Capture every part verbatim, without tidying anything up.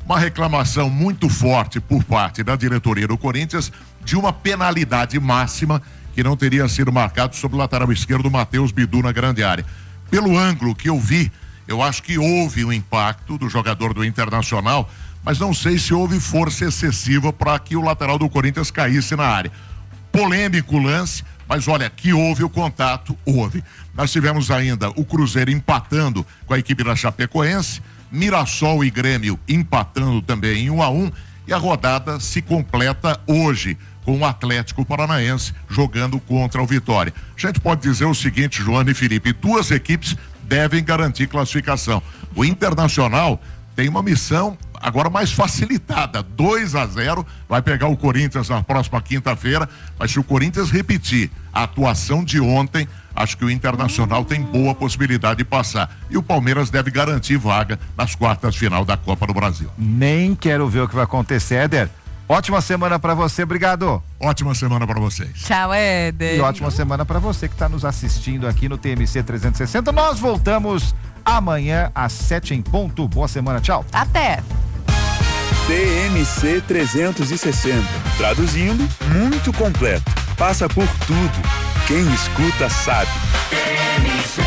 uma reclamação muito forte por parte da diretoria do Corinthians de uma penalidade máxima que não teria sido marcado sobre o lateral esquerdo Matheus Bidu na grande área. Pelo ângulo que eu vi, eu acho que houve um impacto do jogador do Internacional, mas não sei se houve força excessiva para que o lateral do Corinthians caísse na área. Polêmico o lance, mas olha, que houve o contato, houve. Nós tivemos ainda o Cruzeiro empatando com a equipe da Chapecoense, Mirassol e Grêmio empatando também em um a um, e a rodada se completa hoje com o Atlético Paranaense jogando contra o Vitória. A gente pode dizer o seguinte, Joana e Felipe, duas equipes devem garantir classificação. O Internacional tem uma missão agora mais facilitada, dois a zero, vai pegar o Corinthians na próxima quinta-feira, mas se o Corinthians repetir a atuação de ontem, acho que o Internacional tem boa possibilidade de passar. E o Palmeiras deve garantir vaga nas quartas final da Copa do Brasil. Nem quero ver o que vai acontecer, Éder. Ótima semana pra você, obrigado. Ótima semana pra vocês. Tchau, Éder. E ótima semana pra você que tá nos assistindo aqui no T M C trezentos e sessenta. Nós voltamos amanhã às sete em ponto. Boa semana, tchau. Até. T M C trezentos e sessenta. Traduzindo, muito completo. Passa por tudo. Quem escuta sabe. T M C.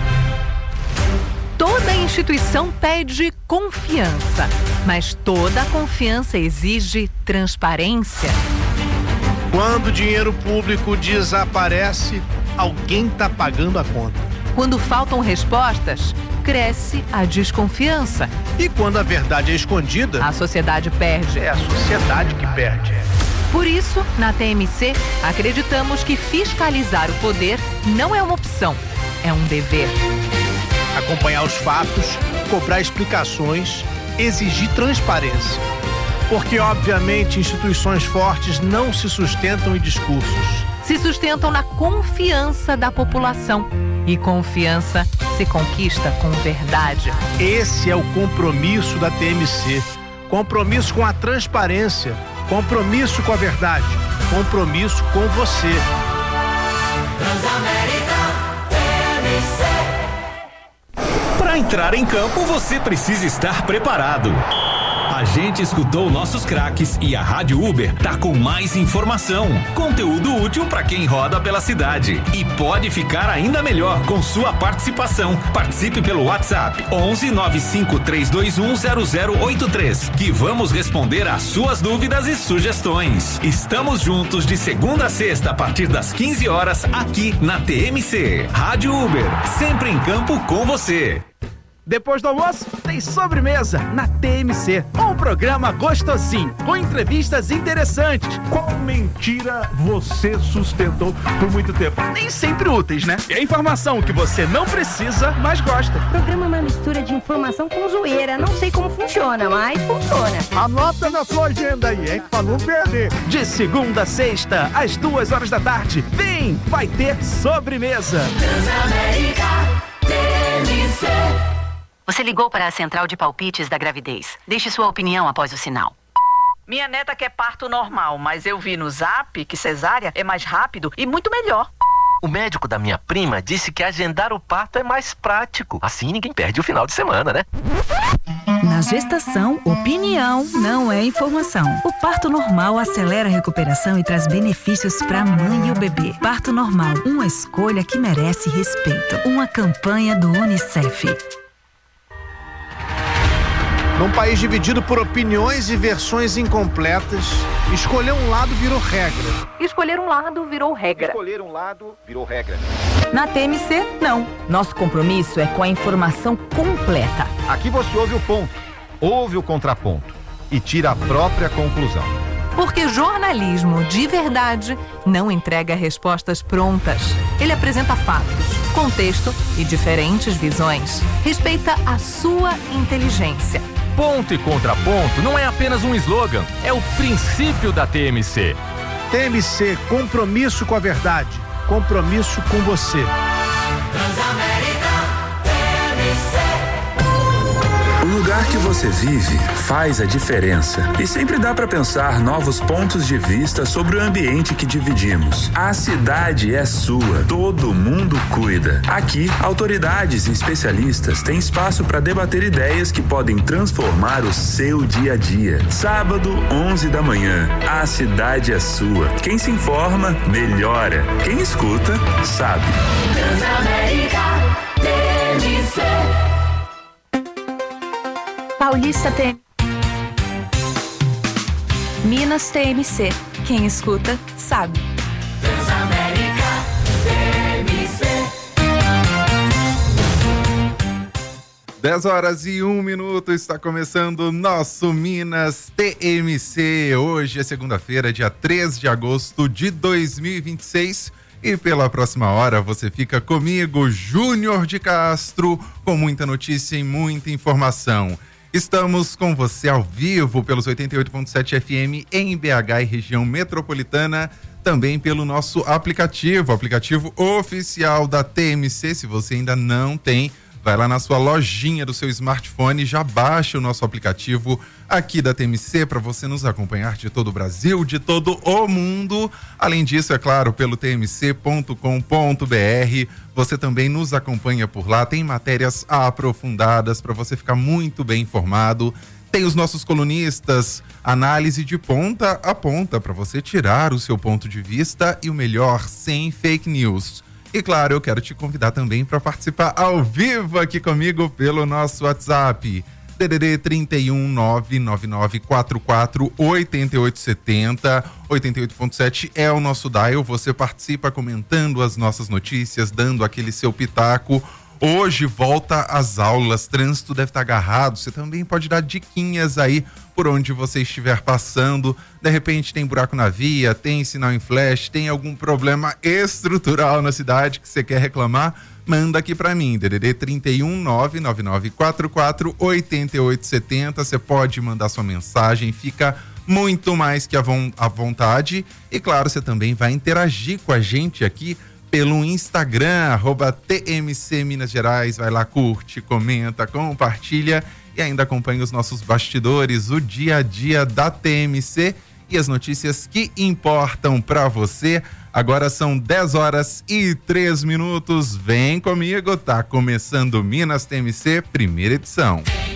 Toda instituição pede confiança, mas toda confiança exige transparência. Quando o dinheiro público desaparece, alguém está pagando a conta. Quando faltam respostas, cresce a desconfiança. E quando a verdade é escondida, a sociedade perde. É a sociedade que perde. Por isso, na T M C, acreditamos que fiscalizar o poder não é uma opção, é um dever. Acompanhar os fatos, cobrar explicações, exigir transparência. Porque, obviamente, instituições fortes não se sustentam em discursos. Se sustentam na confiança da população. E confiança se conquista com verdade. Esse é o compromisso da T M C. Compromisso com a transparência. Compromisso com a verdade. Compromisso com você. Transamérica T M C. Para entrar em campo, você precisa estar preparado. A gente escutou nossos craques e a Rádio Uber tá com mais informação, conteúdo útil para quem roda pela cidade e pode ficar ainda melhor com sua participação. Participe pelo WhatsApp onze nove cinco três dois um zero zero oito três, que vamos responder às suas dúvidas e sugestões. Estamos juntos de segunda a sexta a partir das quinze horas aqui na T M C. Rádio Uber, sempre em campo com você. Depois do almoço, tem sobremesa na T M C. Um programa gostosinho, com entrevistas interessantes. Qual mentira você sustentou por muito tempo? Nem sempre úteis, né? É informação que você não precisa, mas gosta. O programa é uma mistura de informação com zoeira. Não sei como funciona, mas funciona. Anota na sua agenda aí, hein? Pra não perder. De segunda a sexta, às duas horas da tarde. Vem, vai ter sobremesa. Transamérica T M C. Você ligou para a central de palpites da gravidez. Deixe sua opinião após o sinal. Minha neta quer parto normal, mas eu vi no Zap que cesárea é mais rápido e muito melhor. O médico da minha prima disse que agendar o parto é mais prático. Assim ninguém perde o final de semana, né? Na gestação, opinião não é informação. O parto normal acelera a recuperação e traz benefícios para a mãe e o bebê. Parto normal, uma escolha que merece respeito. Uma campanha do Unicef. Num país dividido por opiniões e versões incompletas, escolher um lado virou regra. Escolher um lado virou regra. Escolher um lado virou regra. Na T M C, não. Nosso compromisso é com a informação completa. Aqui você ouve o ponto, ouve o contraponto e tira a própria conclusão. Porque jornalismo de verdade não entrega respostas prontas. Ele apresenta fatos, contexto e diferentes visões. Respeita a sua inteligência. Ponto e contraponto não é apenas um slogan, é o princípio da T M C. T M C, compromisso com a verdade, compromisso com você. Transamérica T M C. O lugar lugar que você vive faz a diferença. E sempre dá para pensar novos pontos de vista sobre o ambiente que dividimos. A cidade é sua, todo mundo cuida. Aqui, autoridades e especialistas têm espaço para debater ideias que podem transformar o seu dia a dia. Sábado, onze da manhã. A cidade é sua. Quem se informa, melhora. Quem escuta, sabe. Transamérica T M C. Paulista T M C. Minas T M C. Quem escuta, sabe. Transamérica T M C. dez horas e um minuto, está começando o nosso Minas T M C. Hoje é segunda-feira, dia três de agosto de dois mil e vinte e seis. E pela próxima hora você fica comigo, Júnior de Castro, com muita notícia e muita informação. Estamos com você ao vivo pelos oitenta e oito ponto sete F M em B H e região metropolitana, também pelo nosso aplicativo, aplicativo oficial da T M C. Se você ainda não tem, vai lá na sua lojinha do seu smartphone e já baixa o nosso aplicativo aqui da T M C para você nos acompanhar de todo o Brasil, de todo o mundo. Além disso, é claro, pelo t m c ponto com ponto b r. Você também nos acompanha por lá, tem matérias aprofundadas para você ficar muito bem informado. Tem os nossos colunistas, análise de ponta a ponta para você tirar o seu ponto de vista e o melhor, sem fake news. E claro, eu quero te convidar também para participar ao vivo aqui comigo pelo nosso WhatsApp. D D D trinta e um, nove nove nove quatro quatro oito oito sete zero, oitenta e oito ponto sete é o nosso dial. Você participa comentando as nossas notícias, dando aquele seu pitaco. Hoje volta às aulas, trânsito deve estar agarrado, você também pode dar diquinhas aí por onde você estiver passando. De repente tem buraco na via, tem sinal em flash, tem algum problema estrutural na cidade que você quer reclamar, manda aqui pra mim, D D D trinta e um, nove nove nove quatro quatro oito oito sete zero. Você pode mandar sua mensagem, fica muito mais que à vontade. E claro, você também vai interagir com a gente aqui pelo Instagram, arroba T M C Minas Gerais. Vai lá, curte, comenta, compartilha e ainda acompanha os nossos bastidores, o dia a dia da T M C e as notícias que importam para você. Agora são dez horas e três minutos. Vem comigo, tá começando Minas T M C, primeira edição.